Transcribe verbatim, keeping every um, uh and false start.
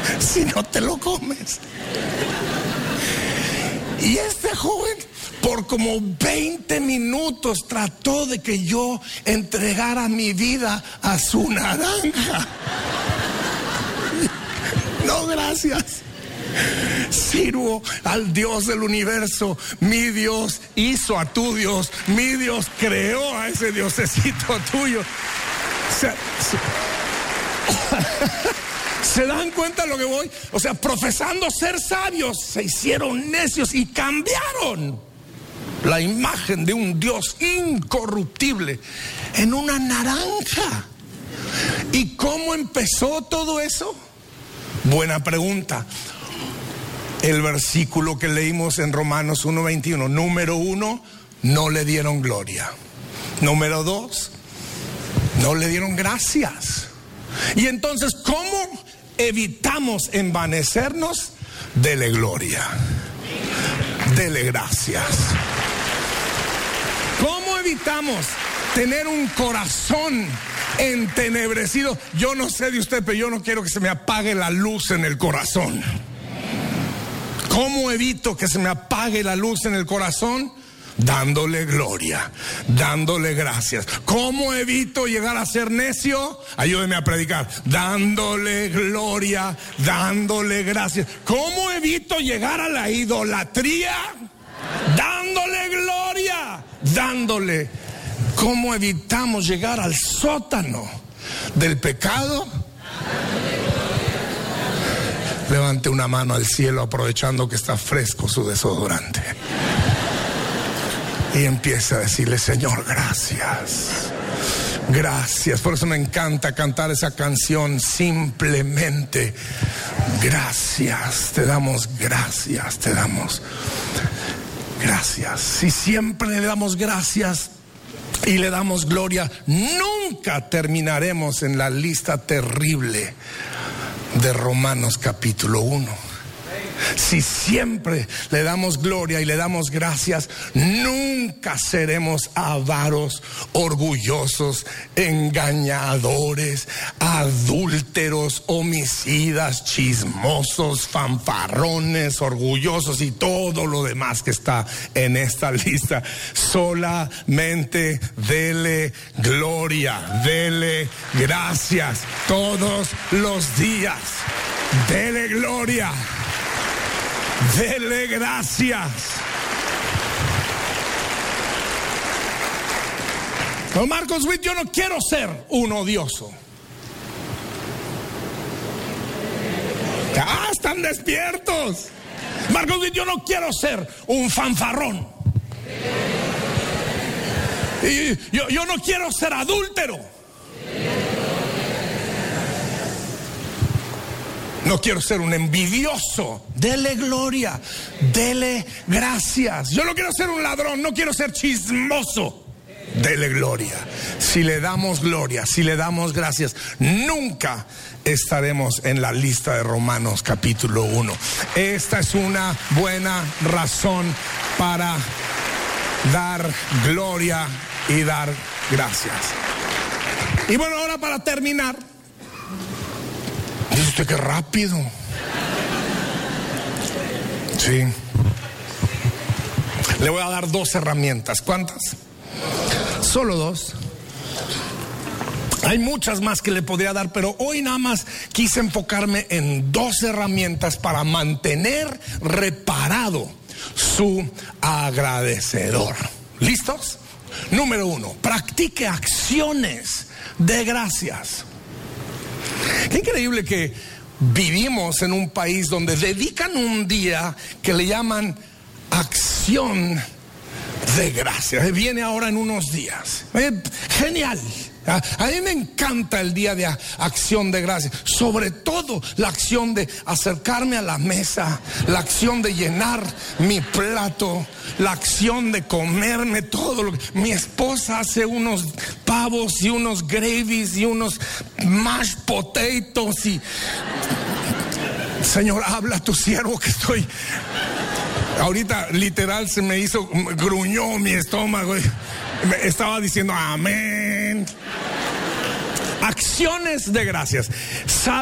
si no te lo comes. Y este joven por como veinte minutos trató de que yo entregara mi vida a su naranja. No, gracias. Sirvo al Dios del universo. Mi Dios hizo a tu Dios. Mi Dios creó a ese diosecito tuyo. Se, se, ¿Se dan cuenta de lo que voy? O sea, profesando ser sabios, se hicieron necios y cambiaron la imagen de un Dios incorruptible en una naranja. ¿Y cómo empezó todo eso? Buena pregunta. El versículo que leímos en Romanos uno veintiuno. Número uno, no le dieron gloria. Número dos, no le dieron gracias. Y entonces, ¿cómo evitamos envanecernos? Dele gloria, dele gracias. ¿Cómo evitamos tener un corazón entenebrecido? Yo no sé de usted, pero yo no quiero que se me apague la luz en el corazón. ¿Cómo evito que se me apague la luz en el corazón? Dándole gloria, dándole gracias. ¿Cómo evito llegar a ser necio? Ayúdeme a predicar. Dándole gloria, dándole gracias. ¿Cómo evito llegar a la idolatría? Dándole gloria, dándole. ¿Cómo evitamos llegar al sótano del pecado? Levante una mano al cielo aprovechando que está fresco su desodorante. Y empieza a decirle: Señor, gracias. Gracias. Por eso me encanta cantar esa canción. Simplemente gracias. Te damos gracias. Te damos gracias. Y siempre le damos gracias y le damos gloria, nunca terminaremos en la lista terrible de Romanos capítulo uno. Si siempre le damos gloria y le damos gracias, nunca seremos avaros, orgullosos, engañadores, adúlteros, homicidas, chismosos, fanfarrones, orgullosos y todo lo demás que está en esta lista. Solamente dele gloria, dele gracias todos los días. Dele gloria. Dele gracias. No, Marcos Witt, yo no quiero ser un odioso. Ah, están despiertos. Marcos Witt, yo no quiero ser un fanfarrón. Y yo, yo no quiero ser adúltero. No quiero ser un envidioso. Dele gloria, dele gracias. Yo no quiero ser un ladrón, no quiero ser chismoso. Dele gloria. Si le damos gloria, si le damos gracias, nunca estaremos en la lista de Romanos capítulo uno. Esta es una buena razón para dar gloria y dar gracias. Y bueno, ahora para terminar, dice usted que rápido. Sí. Le voy a dar dos herramientas. ¿Cuántas? Solo dos. Hay muchas más que le podría dar, pero hoy nada más quise enfocarme en dos herramientas para mantener reparado su agradecedor. ¿Listos? Número uno, practique acciones de gracias. Qué increíble que vivimos en un país donde dedican un día que le llaman acción de gracias. Viene ahora en unos días. Eh, genial. A, a mí me encanta el día de acción de gracias. Sobre todo la acción de acercarme a la mesa, la acción de llenar mi plato, la acción de comerme todo lo que... Mi esposa hace unos pavos y unos gravies y unos mashed potatoes y... Señor, habla a tu siervo que estoy... Ahorita literal se me hizo, gruñó mi estómago. Estaba diciendo amén. Acciones de gracias.